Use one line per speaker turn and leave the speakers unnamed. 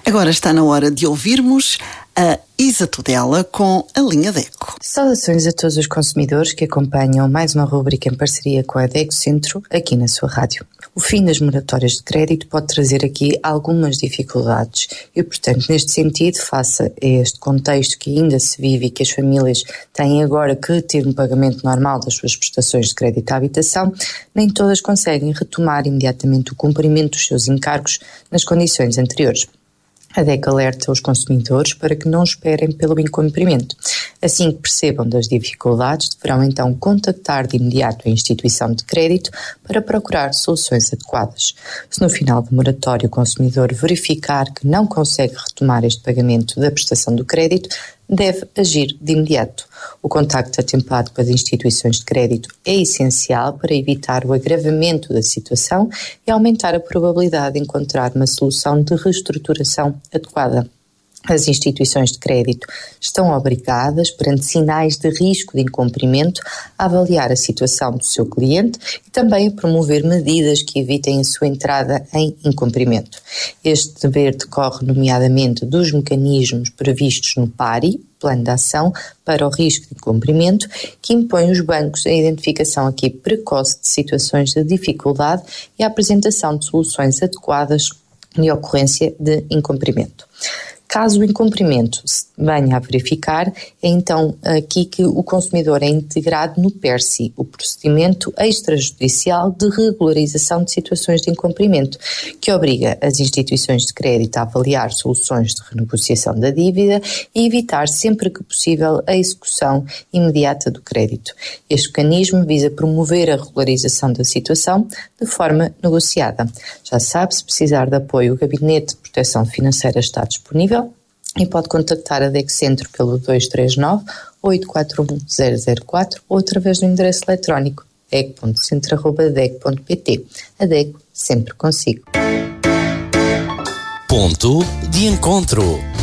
Agora está na hora de ouvirmos a Isa Tudela com a linha DECO.
Saudações a todos os consumidores que acompanham mais uma rubrica em parceria com a DECO Centro aqui na sua rádio. O fim das moratórias de crédito pode trazer aqui algumas dificuldades e, portanto, neste sentido, face a este contexto que ainda se vive e que as famílias têm agora que ter um pagamento normal das suas prestações de crédito à habitação, nem todas conseguem retomar imediatamente o cumprimento dos seus encargos nas condições anteriores. A DECO alerta os consumidores para que não esperem pelo incumprimento. Assim que percebam das dificuldades, deverão então contactar de imediato a instituição de crédito para procurar soluções adequadas. Se no final do moratório o consumidor verificar que não consegue retomar este pagamento da prestação do crédito, deve agir de imediato. O contacto atempado com as instituições de crédito é essencial para evitar o agravamento da situação e aumentar a probabilidade de encontrar uma solução de reestruturação adequada. As instituições de crédito estão obrigadas, perante sinais de risco de incumprimento, a avaliar a situação do seu cliente e também a promover medidas que evitem a sua entrada em incumprimento. Este dever decorre nomeadamente dos mecanismos previstos no PARI, Plano de Ação para o Risco de Incumprimento, que impõe aos bancos a identificação aqui precoce de situações de dificuldade e a apresentação de soluções adequadas de ocorrência de incumprimento. Caso o incumprimento se venha a verificar, é então aqui que o consumidor é integrado no PERSI, o procedimento extrajudicial de regularização de situações de incumprimento, que obriga as instituições de crédito a avaliar soluções de renegociação da dívida e evitar sempre que possível a execução imediata do crédito. Este mecanismo visa promover a regularização da situação de forma negociada. Já sabe, se precisar de apoio, o Gabinete de Proteção Financeira está disponível e pode contactar a DECO Centro pelo 239-841-004 ou através do endereço eletrónico deco.centro@deco.pt. A DECO sempre consigo.
Ponto de encontro.